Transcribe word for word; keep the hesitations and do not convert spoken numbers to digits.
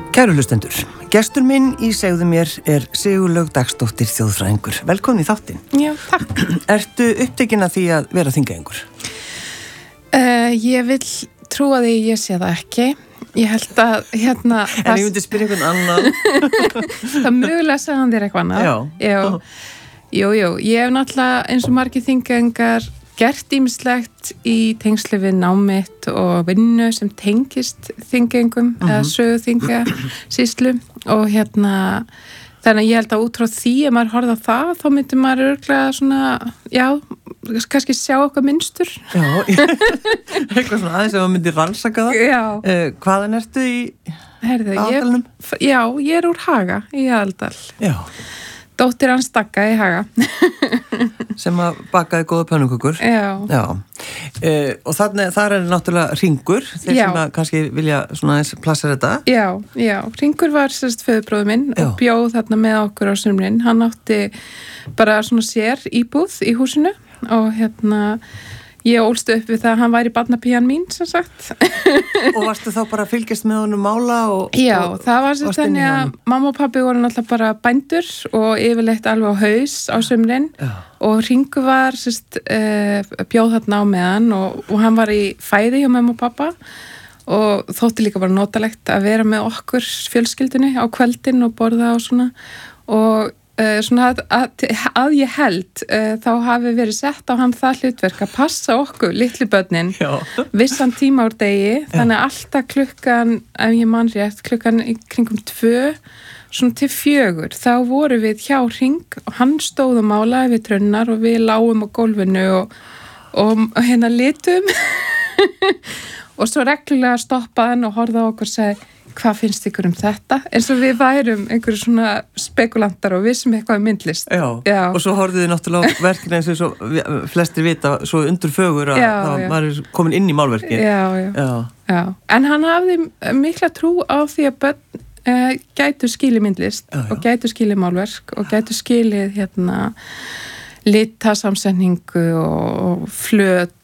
Kæru hlustendur, gestur minn í Segðu mér er Sigurlaug Dagsdóttir þjóðfræðingur. Velkomin í þáttinn. Já, takk. Ertu upptekin að því að vera þingeyingur? Uh, ég vil trúa því ég sé það ekki. Ég held að hérna... En ég myndi spyrja einhvern annan. Það mögulega sagði hann þér eitthvað annað. Já. Jú, jú, jú. Ég hef náttúrulega eins og margir þingeyingar gert ýmislegt í tengsli við námitt og vinnu sem tengist þingeyingum mm-hmm. eða sögu þingeyjasýslu og hérna þannig að ég held að út frá því að maður horfði á það þá myndi maður örgulega svona já, kannski sjá okkar mynstur. Já, eitthvað svona aðeins ef maður myndi rannsaka það. Já. Uh, hvaðan ertu í aðaldalunum? Já, ég er úr Haga í Aðaldal. Já. Dóttir hans Dagga í Haga. Sem að bakaði góða pönnukökur. Já. Já. E, og þannig, þar er náttúrulega Hringur, þeir já. sem að kannski vilja svona eins plassa þetta. Já, já. Hringur var sérst föðubróður minn já. Og bjóð þarna með okkur á sumrin. Hann átti bara svona sér íbúð í húsinu og hérna ég ólst upp við það að hann væri barnapían mín, sem sagt. Og varstu þá bara að fylgjast með honum mála? Og, já, og, það var sérst þannig að mamma og pabbi voru náttúrulega bara bændur og yfirleitt alveg á haus á sumrin já. Og Hringur var sérst uh, bjóð þarna á meðan og, og hann var í fæði hjá mamma og pappa og þótti líka bara notalegt að vera með okkur fjölskyldunni á kveldin og borða og svona og Uh, svona að, að, að ég held uh, þá hafi verið sett á hann það hlutverk að passa okkur, litlu börnin vissan tíma úr degi já. Þannig að alltaf klukkan ef ég man rétt, klukkan í kringum tvö svona til fjögur þá voru við hjá Hring og hann stóð og málaði við trönnar og við lágum á gólfinu og, og, og hérna litum og svo reglulega stoppaði hann og horfði á okkur og segi hvað finnst ykkur um þetta? Eins og við værum einhverju svona spekulantar og vissum eitthvað um myndlist. Já, já. Og svo horfðu þið náttúrulega verkinu eins og svo flestir vita svo undur fögur að já, það var já. Komin inn í málverki. Já, já, já. já. En hann hafði mikla trú á því að börn uh, gætu skilið myndlist já, já. Og gætu skilið málverk og gætu skilið hérna litasamsetningu og flöt